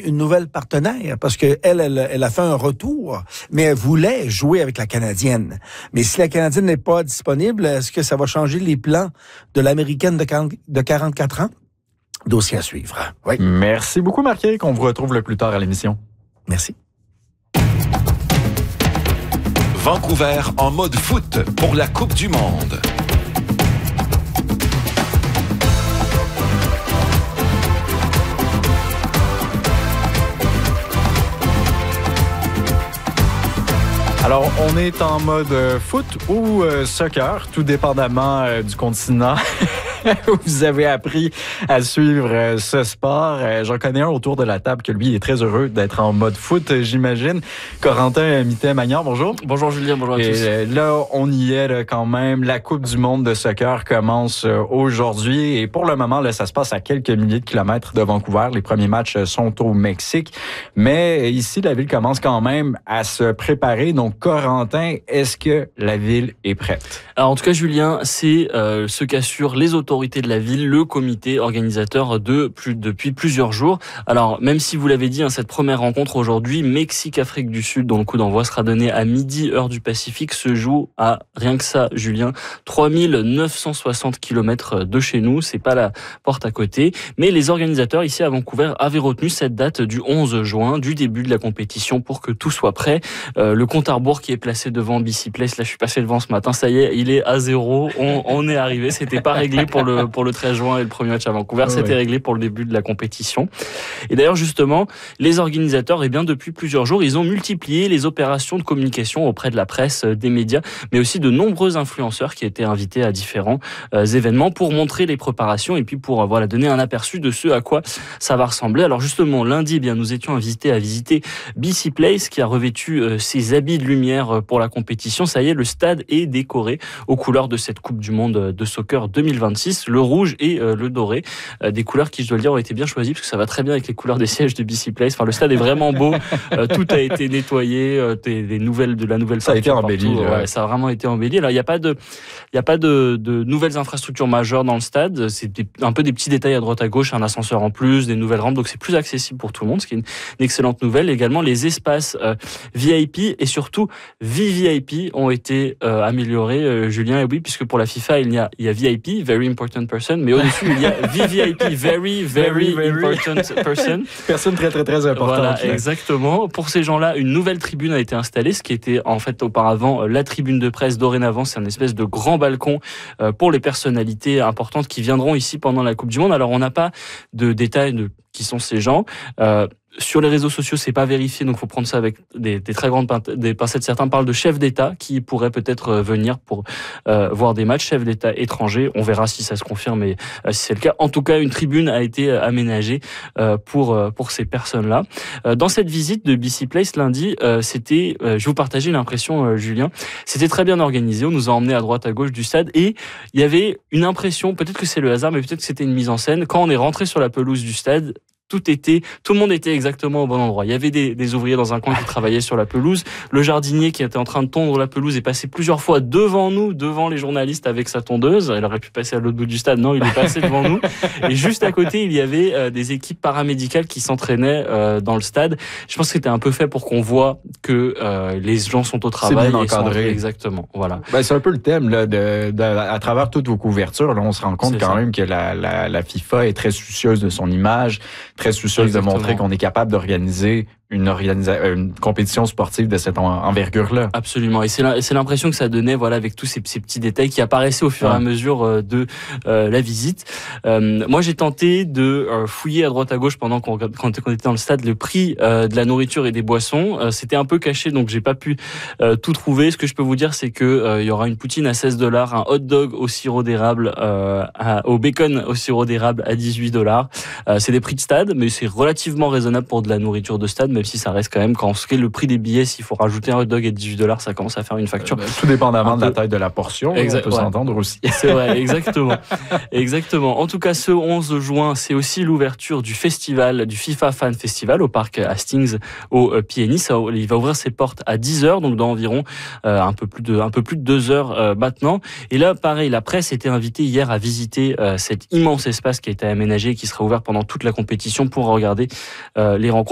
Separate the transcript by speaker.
Speaker 1: une nouvelle partenaire parce que elle a fait un retour, mais elle voulait jouer avec la Canadienne. Mais si la Canadienne n'est pas disponible, est-ce que ça va changer les plans de l'Américaine de 44 ans? Dossier à suivre. Oui.
Speaker 2: Merci beaucoup, Marc-Éric. On vous retrouve le plus tard à l'émission.
Speaker 1: Merci.
Speaker 3: Vancouver en mode foot pour la Coupe du Monde.
Speaker 2: Alors, on est en mode foot ou soccer, tout dépendamment du continent où vous avez appris à suivre ce sport. J'en connais un autour de la table que lui est très heureux d'être en mode foot, j'imagine. Corentin Mittet-Magnard, bonjour.
Speaker 4: Bonjour Julien, bonjour à tous.
Speaker 2: Là, on y est là, quand même. La Coupe du monde de soccer commence aujourd'hui et pour le moment, là, ça se passe à quelques milliers de kilomètres de Vancouver. Les premiers matchs sont au Mexique, mais ici, la ville commence quand même à se préparer. Donc, Corentin, est-ce que la ville est prête?
Speaker 4: Alors, en tout cas, Julien, c'est ce qu'assurent les autorités de la ville, le comité organisateur depuis plusieurs jours. Alors, même si vous l'avez dit, cette première rencontre aujourd'hui, Mexique-Afrique du Sud, dont le coup d'envoi sera donné à midi, heure du Pacifique, se joue à, rien que ça, Julien, 3960 km de chez nous. C'est pas la porte à côté. Mais les organisateurs ici à Vancouver avaient retenu cette date du 11 juin, du début de la compétition, pour que tout soit prêt. Le compte à rebours qui est placé devant BC Place, là je suis passé devant ce matin, ça y est, il est à 0. On est arrivé. C'était pas réglé pour le 13 juin et le premier match à Vancouver, c'était réglé pour le début de la compétition. Et d'ailleurs, justement, les organisateurs, depuis plusieurs jours, ils ont multiplié les opérations de communication auprès de la presse, des médias, mais aussi de nombreux influenceurs qui étaient invités à différents événements pour montrer les préparations et puis pour donner un aperçu de ce à quoi ça va ressembler. Alors justement, lundi, nous étions invités à visiter BC Place qui a revêtu ses habits de lumière pour la compétition. Ça y est, le stade est décoré aux couleurs de cette Coupe du Monde de soccer 2026. Le rouge et le doré, des couleurs qui, je dois le dire, ont été bien choisies parce que ça va très bien avec les couleurs des sièges de BC Place. Enfin, le stade est vraiment beau, tout a été nettoyé, de la nouvelle.
Speaker 2: Ça a été embelli.
Speaker 4: Ça a vraiment été embelli. Alors, il n'y a pas de nouvelles infrastructures majeures dans le stade. C'est un peu des petits détails à droite à gauche, un ascenseur en plus, des nouvelles rampes, donc c'est plus accessible pour tout le monde, ce qui est une excellente nouvelle. Également, les espaces VIP et surtout VVIP ont été améliorés, Julien. Et oui, puisque pour la FIFA, il y a VIP, Very Important Person, mais au-dessus, il y a VVIP, Very Important Person.
Speaker 2: Personne très, très, très importante.
Speaker 4: Voilà, exactement. Pour ces gens-là, une nouvelle tribune a été installée, ce qui était en fait auparavant la tribune de presse. Dorénavant, c'est un espèce de grand balcon pour les personnalités importantes qui viendront ici pendant la Coupe du Monde. Alors, on n'a pas de détails de qui sont ces gens. Sur les réseaux sociaux, c'est pas vérifié, donc faut prendre ça avec des très grandes pincettes. Certains parlent de chefs d'État qui pourraient peut-être venir pour voir des matchs, chefs d'État étrangers. On verra si ça se confirme et si c'est le cas. En tout cas, une tribune a été aménagée pour ces personnes-là. Dans cette visite de BC Place lundi, je vais vous partager l'impression, Julien. C'était très bien organisé. On nous a emmenés à droite, à gauche du stade et il y avait une impression. Peut-être que c'est le hasard, mais peut-être que c'était une mise en scène. Quand on est rentré sur la pelouse du stade, tout le monde était exactement au bon endroit. Il y avait des ouvriers dans un coin qui travaillaient sur la pelouse. Le jardinier qui était en train de tondre la pelouse est passé plusieurs fois devant nous, devant les journalistes avec sa tondeuse. Elle aurait pu passer à l'autre bout du stade. Non, il est passé devant nous. Et juste à côté, il y avait des équipes paramédicales qui s'entraînaient dans le stade. Je pense que c'était un peu fait pour qu'on voit que les gens sont au travail.
Speaker 2: C'est bien encadré.
Speaker 4: Exactement. Voilà.
Speaker 2: C'est un peu le thème là, à travers toutes vos couvertures. Là, on se rend compte même que la FIFA est très soucieuse de son image, très soucieuse de montrer qu'on est capable d'organiser une compétition sportive de cette envergure-là.
Speaker 4: Absolument. Et c'est l'impression que ça donnait, avec tous ces petits détails qui apparaissaient au fur et à mesure de la visite. Moi, j'ai tenté de fouiller à droite à gauche pendant quand on était dans le stade le prix de la nourriture et des boissons. C'était un peu caché, donc j'ai pas pu tout trouver. Ce que je peux vous dire, c'est que il y aura une poutine à $16, un hot dog au sirop d'érable, au bacon au sirop d'érable à $18. C'est des prix de stade, mais c'est relativement raisonnable pour de la nourriture de stade, même si ça reste quand même, quand on sait le prix des billets, s'il faut rajouter un hot dog à $18, ça commence à faire une facture.
Speaker 2: Tout dépendamment de la taille de la portion, on peut s'entendre aussi.
Speaker 4: C'est vrai, exactement. Exactement. En tout cas, ce 11 juin, c'est aussi l'ouverture du festival, du FIFA Fan Festival au parc Hastings au PNI. Il va ouvrir ses portes à 10h, donc dans environ un peu plus de 2 heures maintenant. Et là, pareil, la presse était invitée hier à visiter cet immense espace qui a été aménagé et qui sera ouvert pendant toute la compétition pour regarder les rencontres.